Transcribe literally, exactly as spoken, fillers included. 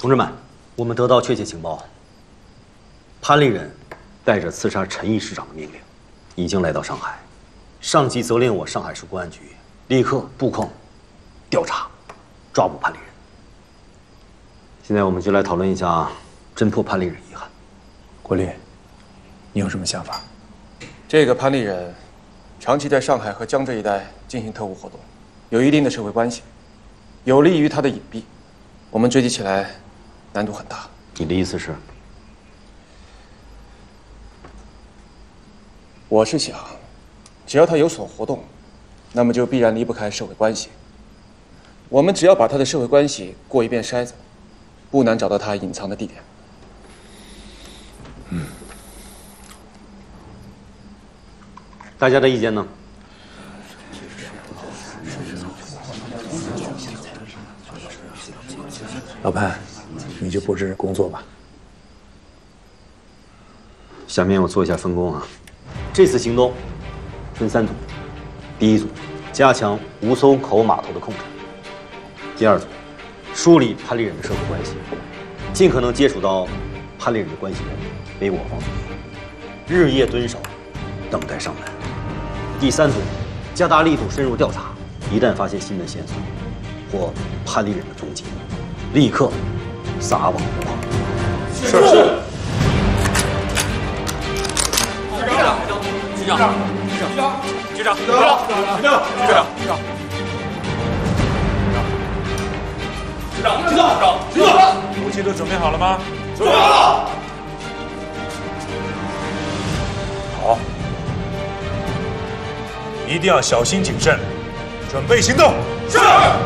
同志们，我们得到确切情报，潘立忍带着刺杀陈毅市长的命令，已经来到上海。上级责令我上海市公安局立刻布控、调查、抓捕潘立忍。现在我们就来讨论一下侦破潘立忍一案。 国立，你有什么想法？ 这个潘立忍长期在上海和江浙一带进行特务活动，有一定的社会关系，有利于他的隐蔽。我们追击起来难度很大。 你的意思是？ 我是想，只要他有所活动，那么就必然离不开社会关系。我们只要把他的社会关系过一遍筛子，不难找到他隐藏的地点。 嗯。大家的意见呢？ 老潘，你就布置工作吧。 下面我做一下分工啊。这次行动分三组，第一组加强吴淞口码头的控制；第二组梳理潘立忍的社会关系，尽可能接触到潘立忍的关系人，为我方所用，日夜蹲守，等待上门；第三组加大力度深入调查，一旦发现新的线索或潘立忍的踪迹，立刻撒网捕获。 是是。 局长，局长，局长，局长，局长，局长，局长，局长，局长，局长，局长， 武器都准备好了吗？ 准备好了。 好，一定要小心谨慎，准备行动。 是。